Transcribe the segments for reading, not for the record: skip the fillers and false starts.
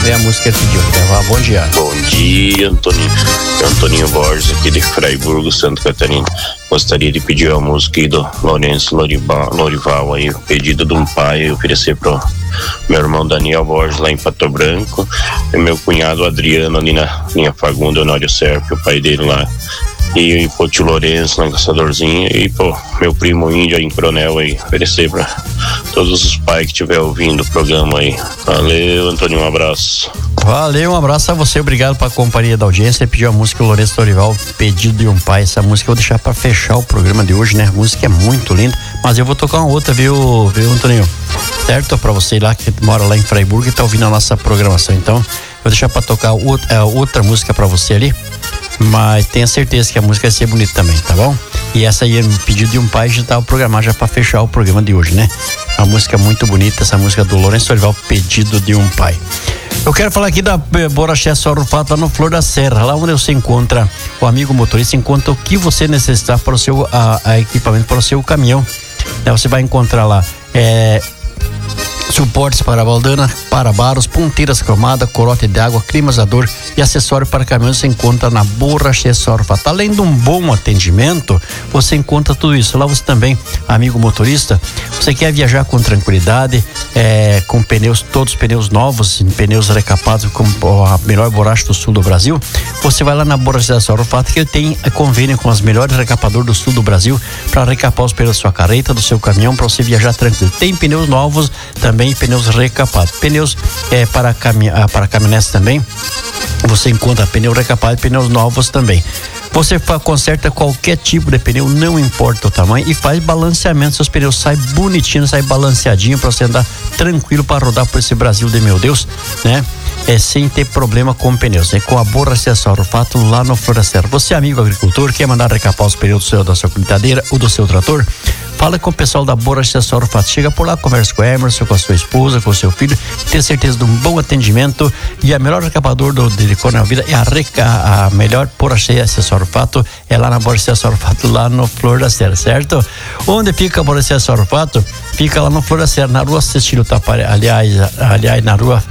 Vamos ver a música que ele pediu. Bom dia. Bom dia, Antoninho. É Antoninho Borges, aqui de Fraiburgo, Santa Catarina. Gostaria de pedir a música aí do Lourenço Lorival aí, o pedido de um pai, oferecer pro meu irmão Daniel Borges lá em Pato Branco, e meu cunhado Adriano ali na linha Fagundo Honório Serpa, o pai dele lá, e pro tio Lourenço lá em Caçadorzinho, e pro meu primo Índio aí em Coronel aí, oferecer pra todos os pais que estiver ouvindo o programa aí. Valeu, Antônio, um abraço. Valeu, um abraço a você, obrigado pela companhia da audiência. Pediu a música Lourenço Lorival, pedido de um pai. Essa música eu vou deixar pra fechar o programa de hoje, né? A música é muito linda, mas eu vou tocar uma outra, viu, Antoninho? Certo? Pra você lá que mora lá em Fraiburgo e tá ouvindo a nossa programação. Então, eu vou deixar pra tocar outra música pra você ali, mas tenha certeza que a música vai ser bonita também, tá bom? E essa aí é um pedido de um pai, já tá programado já pra fechar o programa de hoje, né? A música muito bonita, essa música do Lourenço Lorival, pedido de um pai. Eu quero falar aqui da Borrachés Sorfato lá no Flor da Serra, lá onde você encontra o amigo motorista, encontra o que você necessitar para o seu equipamento, para o seu caminhão. Você vai encontrar lá suportes para baldana, para-baros, ponteiras cromadas, corote de água, climatizador e acessório para caminhões. Você encontra na Borrachés Sorfato. Além de um bom atendimento, você encontra tudo isso. Lá você também, amigo motorista, você quer viajar com tranquilidade, com pneus, todos os pneus novos, pneus recapados com a melhor borracha do sul do Brasil. Você vai lá na Borrachés Sorfato, que ele tem convênio com as melhores recapadores do sul do Brasil para recapar os pneus da sua carreta, do seu caminhão, para você viajar tranquilo. Tem pneus novos também, pneus recapados, pneus para caminhonetes também. Você encontra pneu recapado e pneus novos também. Você conserta qualquer tipo de pneu, não importa o tamanho, e faz balanceamento. Seus pneus saem bonitinhos, saem balanceadinho para você andar tranquilo para rodar por esse Brasil de meu Deus, né? Sem ter problema com pneus, com a Borrachés Sorfato lá no Flor da Serra. Você, amigo agricultor, quer mandar recapar os pneus da sua colheitadeira ou do seu trator? Fala com o pessoal da Borrachés Sorfato. Chega por lá, conversa com o Emerson, com a sua esposa, com o seu filho, tenha certeza de um bom atendimento. E a melhor recapador de Coronel Vida é a melhor Borrachés Sorfato, é lá na Borrachés Sorfato, lá no Flor da Serra, certo? Onde fica a Borrachés Sorfato? Fica lá no Flor da Serra, na rua Cecílio Taparelli, aliás, na rua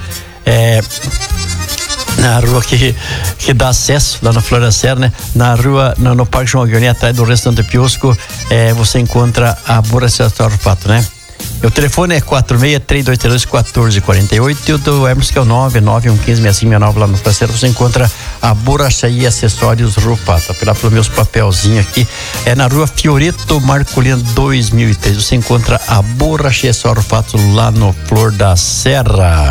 que dá acesso lá na Flor da Serra, né? Na rua, no Parque João Guilherme, atrás do restaurante Piosco, você encontra a Borrachés Sorfato, né? O telefone é 46-3232-1448 e o do Emerson, que é o 991156569 lá no Flor da Serra. Você encontra a Borracharia e Acessórios Rufato. Apelar pelos meus papelzinhos aqui, é na rua Fioreto Marcolino 2003. Você encontra a Borrachia Sorfato lá no Flor da Serra.